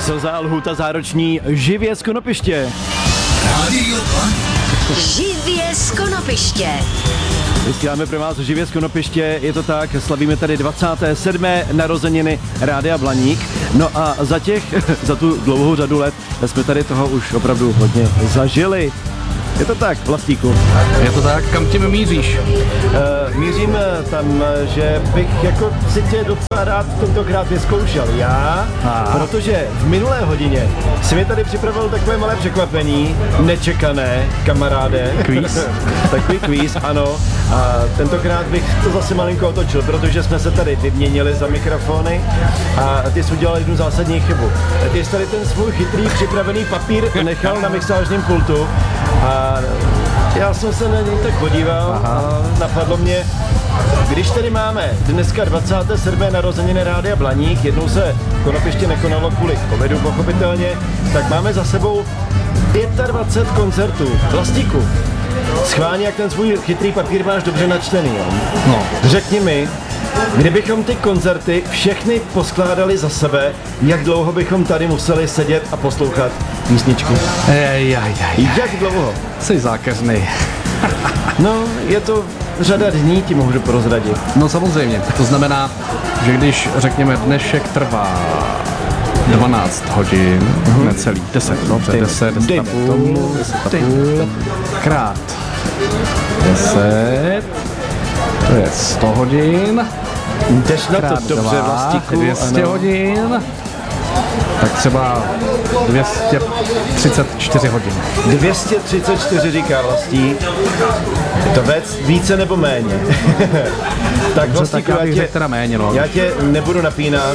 Slza a lhůta zároční živě z Konopiště. Rádio Živě z Konopiště. Vysíláme pro vás živě z Konopiště, je to tak, slavíme tady 27. narozeniny Rádia Blaník. No a za tu dlouhou řadu let jsme tady toho už opravdu hodně zažili. Je to tak, Vlastíku? Je to tak, kam tím míříš? Mířím tam, že bych jako si tě docela rád tentokrát vyzkoušel. Protože v minulé hodině si mi tady připravil takové malé překvapení, nečekané, kamaráde. Kvíz? Takový kvíz, ano. A tentokrát bych to zase malinko otočil, protože jsme se tady vyměnili za mikrofony a ty jsi udělal jednu zásadní chybu. Ty jsi tady ten svůj chytrý připravený papír nechal na mixážním pultu a já jsem se na něj tak podíval a napadlo mě, když tady máme dneska 27. narozeniny Rádia Blaník, jednou se Konopiště nekonalo kvůli covidu pochopitelně, tak máme za sebou 25 koncertů. Vlastíku, schválně, jak ten svůj chytrý papír máš dobře načtený, jo? No. Řekni mi, kdybychom ty koncerty všechny poskládali za sebe, jak dlouho bychom tady museli sedět a poslouchat písničky? Jak dlouho? Jsi zákeřnej. No, je to řada dní, ti mohu prozradit. No samozřejmě, to znamená, že když řekněme dnešek trvá 12 hodin, necelý, 10, dobře, 10 a půl, krát 10, to je 100 hodin, Jdeš na krát to dobře, 2, Vlastíku. 200 ano. hodin, tak třeba 234 hodin. 234 říká Vlastí. Je to více nebo méně? Tak Dobře, tak já bych řekl teda méně, no. Já tě nebudu napínat.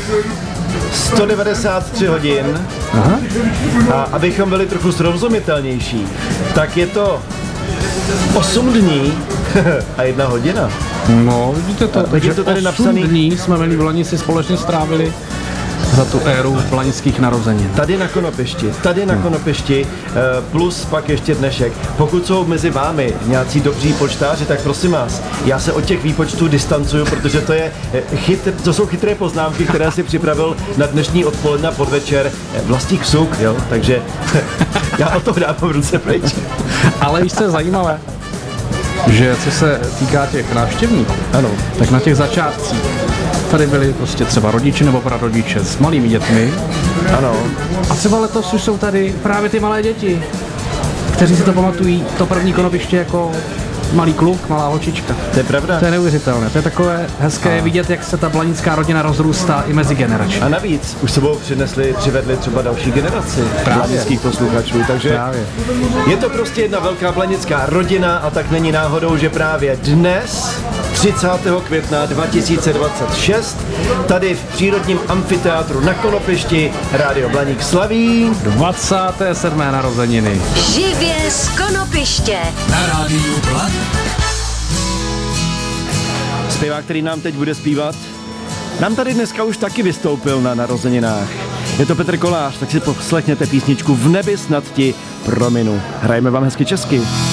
193 hodin. Aha. A abychom byli trochu srozumitelnější, tak je to 8 dní a 1 hodina. No, vidíte to, takže to tady 8 napsaný. dní jsme milí Blanici společně strávili za tu éru blanických narozenin. Tady na Konopišti, plus pak ještě dnešek. Pokud jsou mezi vámi nějací dobří počtáři, tak prosím vás, já se od těch výpočtů distancuju, protože to jsou chytré poznámky, které si připravil na dnešní odpoledne a podvečer Vlastík Suk, jo, takže já o to dávám ruce pryč. Ale víš, co je zajímavé, že co se týká těch návštěvníků, Ano. tak na těch začátcích tady byli prostě třeba rodiče nebo prarodiče s malými dětmi. Ano. A třeba letos už jsou tady právě ty malé děti, kteří si to pamatují, to první Konopiště jako malý kluk, malá holčička. To je pravda. To je neuvěřitelné, to je takové hezké vidět, jak se ta blanická rodina rozrůstá i mezi generačně. A navíc už sebou přivedli třeba další generaci blanických posluchačů, takže Právě. je to prostě jedna velká blanická rodina a tak není náhodou, že právě dnes, 30. května 2026, tady v přírodním amfiteátru na Konopišti Rádio Blaník slaví 27. narozeniny. Živě z Konopiště. na Rádiu Blaník. zpěvák, který nám teď bude zpívat. Nám tady dneska už taky vystoupil na narozeninách. Je to Petr Kolář, tak si poslechněte písničku V nebi snad ti prominu. Hrajeme vám hezky česky.